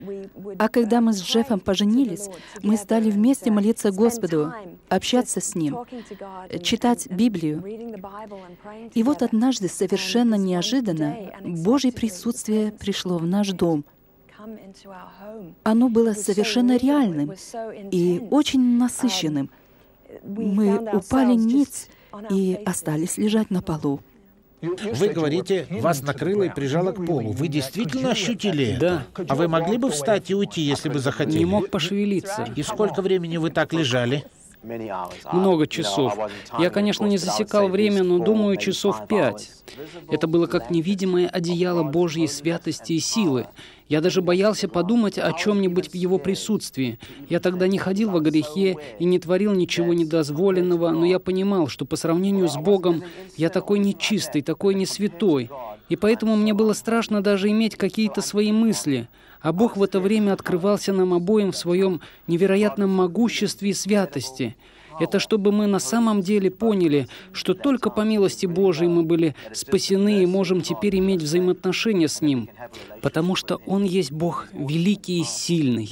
А когда мы с Джеффом поженились, мы стали вместе молиться Господу, общаться с Ним, читать Библию. И вот однажды, совершенно неожиданно, Божье присутствие пришло в наш дом. Оно было совершенно реальным и очень насыщенным. Мы упали ниц и остались лежать на полу. Вы говорите, вас накрыло и прижало к полу. Вы действительно ощутили это? Да. А вы могли бы встать и уйти, если бы захотели? Не мог пошевелиться. И сколько времени вы так лежали? Много часов. Я, конечно, не засекал время, но думаю, часов 5. Это было как невидимое одеяло Божьей святости и силы. Я даже боялся подумать о чем-нибудь в Его присутствии. Я тогда не ходил во грехе и не творил ничего недозволенного, но я понимал, что по сравнению с Богом я такой нечистый, такой несвятой. И поэтому мне было страшно даже иметь какие-то свои мысли. А Бог в это время открывался нам обоим в своем невероятном могуществе и святости. Это чтобы мы на самом деле поняли, что только по милости Божией мы были спасены и можем теперь иметь взаимоотношения с Ним, потому что Он есть Бог великий и сильный.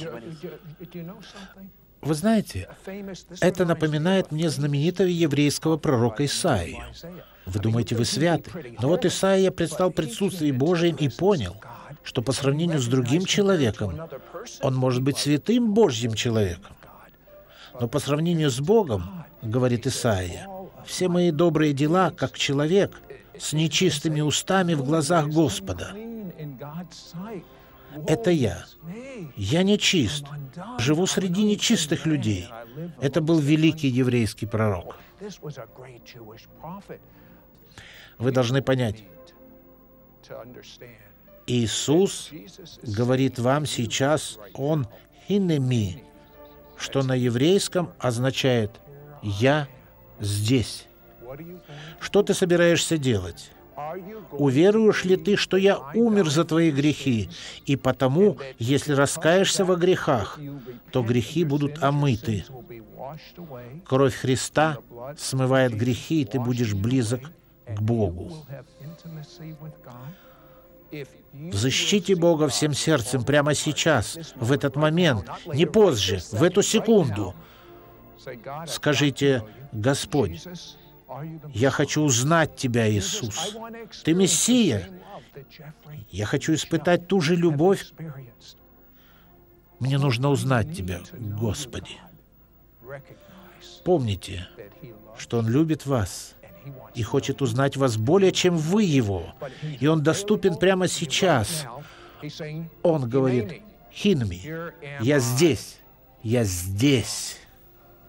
Вы знаете, это напоминает мне знаменитого еврейского пророка Исаию. Вы думаете, вы святы? Но вот Исаия предстал в присутствии Божьем и понял, что по сравнению с другим человеком он может быть святым Божьим человеком. Но по сравнению с Богом, говорит Исаия, все мои добрые дела, как человек, с нечистыми устами в глазах Господа. Это я. Я нечист. Живу среди нечистых людей. Это был великий еврейский пророк. Вы должны понять, Иисус говорит вам сейчас, Он «хинеми», что на еврейском означает «я здесь». Что ты собираешься делать? Уверуешь ли ты, что я умер за твои грехи, и потому, если раскаешься во грехах, то грехи будут омыты? Кровь Христа смывает грехи, и ты будешь близок к Богу. Взыщите Бога всем сердцем прямо сейчас, в этот момент, не позже, в эту секунду. Скажите: «Господь, я хочу узнать Тебя, Иисус. Ты Мессия. Я хочу испытать ту же любовь. Мне нужно узнать Тебя, Господи». Помните, что Он любит вас и хочет узнать вас более, чем вы Его. И Он доступен прямо сейчас. Он говорит: «Хинми, я здесь, я здесь».